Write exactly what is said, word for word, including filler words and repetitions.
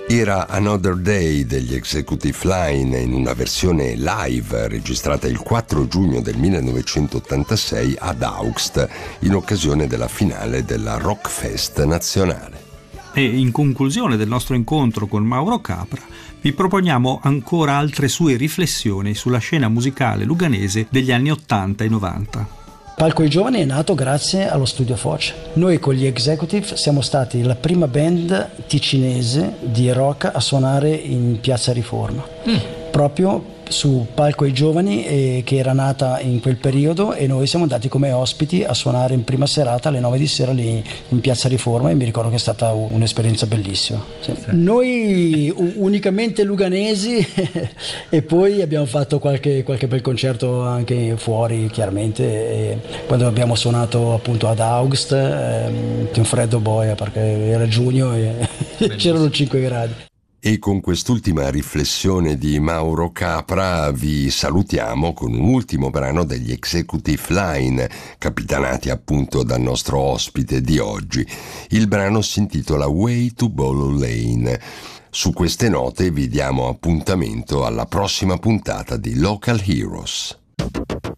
Era Another Day degli Executive Line in una versione live registrata il quattro giugno del millenovecentottantasei ad Augst in occasione della finale della Rockfest nazionale. E in conclusione del nostro incontro con Mauro Capra vi proponiamo ancora altre sue riflessioni sulla scena musicale luganese degli anni ottanta e novanta. Palco ai Giovani è nato grazie allo Studio Foce. Noi con gli Executive siamo stati la prima band ticinese di rock a suonare in Piazza Riforma, mm. proprio su Palco ai Giovani, eh, che era nata in quel periodo, e noi siamo andati come ospiti a suonare in prima serata alle nove di sera lì in Piazza Riforma, e mi ricordo che è stata un'esperienza bellissima. Sì. Sì. Noi unicamente luganesi e poi abbiamo fatto qualche, qualche bel concerto anche fuori, chiaramente, e quando abbiamo suonato appunto ad Augst, eh, un freddo boia perché era giugno e c'erano cinque gradi. E con quest'ultima riflessione di Mauro Capra vi salutiamo con un ultimo brano degli Executive Line, capitanati appunto dal nostro ospite di oggi. Il brano si intitola Way to Bolo Lane. Su queste note vi diamo appuntamento alla prossima puntata di Local Heroes.